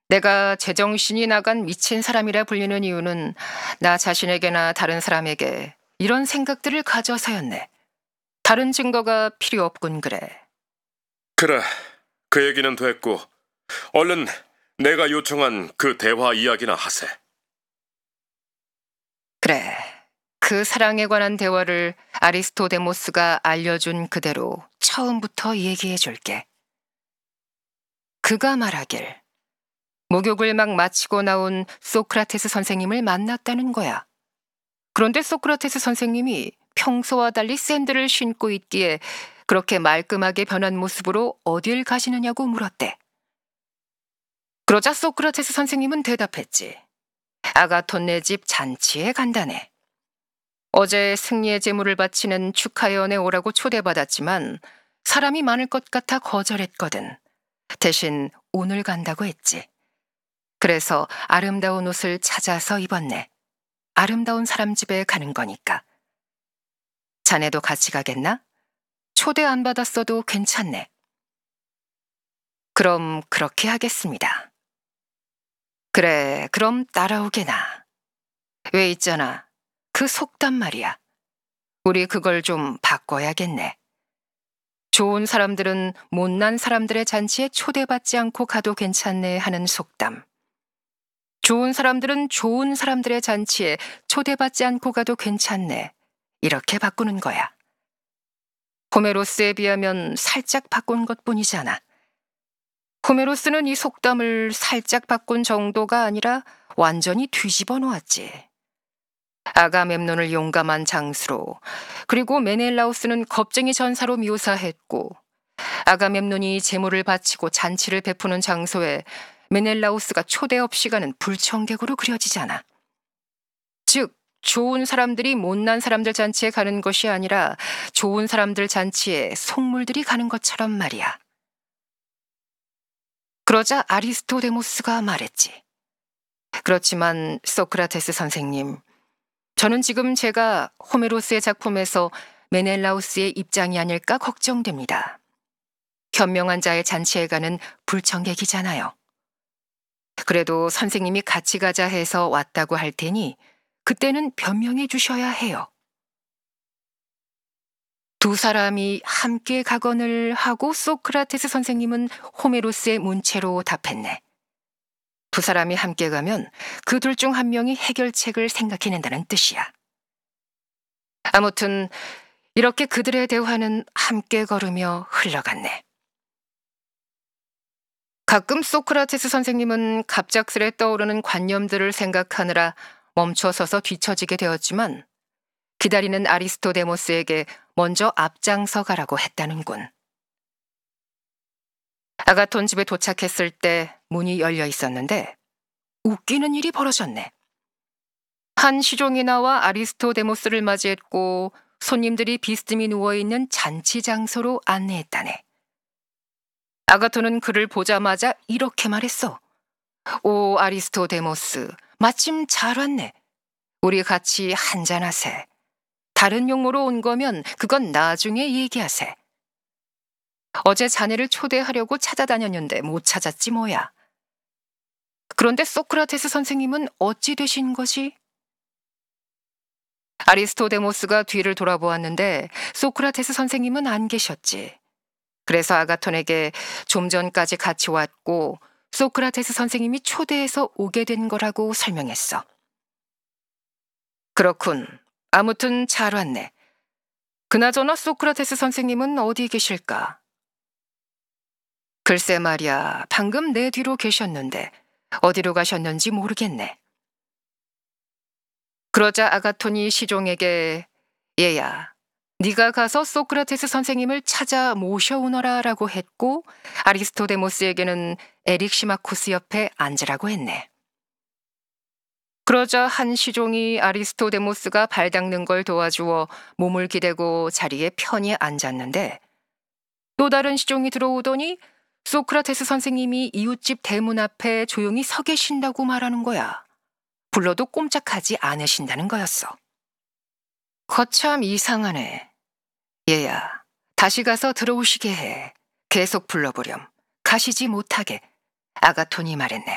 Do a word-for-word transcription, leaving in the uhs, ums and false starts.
내가 제정신이 나간 미친 사람이라 불리는 이유는 나 자신에게나 다른 사람에게 이런 생각들을 가져서였네. 다른 증거가 필요 없군 그래. 그래, 그 얘기는 됐고 얼른 내가 요청한 그 대화 이야기나 하세. 그래. 그 사랑에 관한 대화를 아리스토데모스가 알려준 그대로 처음부터 얘기해 줄게. 그가 말하길 목욕을 막 마치고 나온 소크라테스 선생님을 만났다는 거야. 그런데 소크라테스 선생님이 평소와 달리 샌들을 신고 있기에 그렇게 말끔하게 변한 모습으로 어딜 가시느냐고 물었대. 그러자 소크라테스 선생님은 대답했지. 아가톤네 집 잔치에 간다네. 어제 승리의 제물을 바치는 축하회원에 오라고 초대받았지만 사람이 많을 것 같아 거절했거든. 대신 오늘 간다고 했지. 그래서 아름다운 옷을 찾아서 입었네. 아름다운 사람 집에 가는 거니까. 자네도 같이 가겠나? 초대 안 받았어도 괜찮네. 그럼 그렇게 하겠습니다. 그래, 그럼 따라오게나. 왜 있잖아. 그 속담 말이야. 우리 그걸 좀 바꿔야겠네. 좋은 사람들은 못난 사람들의 잔치에 초대받지 않고 가도 괜찮네 하는 속담. 좋은 사람들은 좋은 사람들의 잔치에 초대받지 않고 가도 괜찮네. 이렇게 바꾸는 거야. 호메로스에 비하면 살짝 바꾼 것뿐이잖아. 호메로스는 이 속담을 살짝 바꾼 정도가 아니라 완전히 뒤집어 놓았지. 아가멤논을 용감한 장수로, 그리고 메넬라우스는 겁쟁이 전사로 묘사했고, 아가멤논이 제물을 바치고 잔치를 베푸는 장소에 메넬라우스가 초대 없이 가는 불청객으로 그려지잖아. 즉, 좋은 사람들이 못난 사람들 잔치에 가는 것이 아니라 좋은 사람들 잔치에 속물들이 가는 것처럼 말이야. 그러자 아리스토데모스가 말했지. 그렇지만 소크라테스 선생님, 저는 지금 제가 호메로스의 작품에서 메넬라우스의 입장이 아닐까 걱정됩니다. 현명한 자의 잔치에 가는 불청객이잖아요. 그래도 선생님이 같이 가자 해서 왔다고 할 테니 그때는 변명해 주셔야 해요. 두 사람이 함께 가건을 하고 소크라테스 선생님은 호메로스의 문체로 답했네. 두 사람이 함께 가면 그 둘 중 한 명이 해결책을 생각해낸다는 뜻이야. 아무튼 이렇게 그들의 대화는 함께 걸으며 흘러갔네. 가끔 소크라테스 선생님은 갑작스레 떠오르는 관념들을 생각하느라 멈춰서서 뒤처지게 되었지만 기다리는 아리스토데모스에게 먼저 앞장서 가라고 했다는군. 아가톤 집에 도착했을 때 문이 열려 있었는데 웃기는 일이 벌어졌네. 한 시종이 나와 아리스토데모스를 맞이했고 손님들이 비스듬히 누워있는 잔치 장소로 안내했다네. 아가톤은 그를 보자마자 이렇게 말했어. 오 아리스토데모스, 마침 잘 왔네. 우리 같이 한잔하세. 다른 용모로 온 거면 그건 나중에 얘기하세. 어제 자네를 초대하려고 찾아다녔는데 못 찾았지 뭐야. 그런데 소크라테스 선생님은 어찌 되신 거지? 아리스토데모스가 뒤를 돌아보았는데 소크라테스 선생님은 안 계셨지. 그래서 아가톤에게 좀 전까지 같이 왔고 소크라테스 선생님이 초대해서 오게 된 거라고 설명했어. 그렇군. 아무튼 잘 왔네. 그나저나 소크라테스 선생님은 어디 계실까? 글쎄 말이야, 방금 내 뒤로 계셨는데 어디로 가셨는지 모르겠네. 그러자 아가톤이 시종에게 얘야, 네가 가서 소크라테스 선생님을 찾아 모셔오너라 라고 했고 아리스토데모스에게는 에릭시마코스 옆에 앉으라고 했네. 그러자 한 시종이 아리스토데모스가 발 닦는 걸 도와주어 몸을 기대고 자리에 편히 앉았는데 또 다른 시종이 들어오더니 소크라테스 선생님이 이웃집 대문 앞에 조용히 서 계신다고 말하는 거야. 불러도 꼼짝하지 않으신다는 거였어. 거참 이상하네. 얘야, 다시 가서 들어오시게 해. 계속 불러보렴. 가시지 못하게. 아가톤이 말했네.